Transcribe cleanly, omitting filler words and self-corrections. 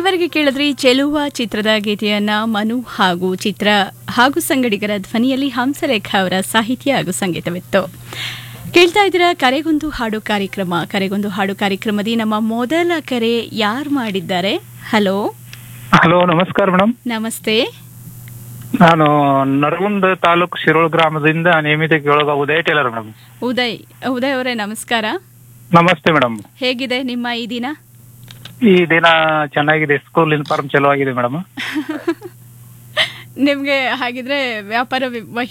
ಇದುವರೆಗೆ ಕೇಳಿದ್ರಿ ಚೆಲುವ ಚಿತ್ರದ ಗೀತೆಯನ್ನ ಮನು ಹಾಗೂ ಚಿತ್ರ ಹಾಗೂ ಸಂಗಡಿಗರ ಧ್ವನಿಯಲ್ಲಿ ಹಂಸಲೇಖ ಅವರ ಸಾಹಿತ್ಯ ಹಾಗೂ ಸಂಗೀತವಿತ್ತು. ಕೇಳ್ತಾ ಇದ್ದೀರಾ ಕರೆಗೊಂದು ಹಾಡು ಕಾರ್ಯಕ್ರಮ. ಕರೆಗೊಂದು ಹಾಡು ಕಾರ್ಯಕ್ರಮದಲ್ಲಿ ನಮ್ಮ ಮೊದಲ ಕರೆ ಯಾರು ಮಾಡಿದ್ದಾರೆ? ಹಲೋ ಹಲೋ, ನಮಸ್ಕಾರ ಮೇಡಮ್. ನಮಸ್ತೆ. ನಾನು ನರಗುಂದ ತಾಲೂಕು ಶಿರೋಳ ಗ್ರಾಮದಿಂದ ನಿಯಮಿತ ಕೇಳುವ ಉದಯ್ ಟೇಲರ್ ಮೇಡಮ್. ಉದಯ್ ಅವರೇ ನಮಸ್ಕಾರ. ನಮಸ್ತೆ ಮೇಡಮ್. ಹೇಗಿದೆ ನಿಮ್ಮ ಈ ದಿನ? ಈ ದಿನ ಚೆನ್ನಾಗಿದೆ. ಸ್ಕೂಲ್ ಇನ್ಫಾರ್ಮ್ ಚಲೋ ಆಗಿದೆ ಮೇಡಮ್. ನಿಮ್ಗೆ ಹಾಗಿದ್ರೆ ವ್ಯಾಪಾರ